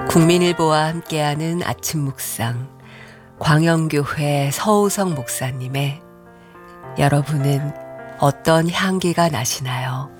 국민일보와 함께하는 아침 묵상, 광영교회 서우성 목사님의 여러분은 어떤 향기가 나시나요?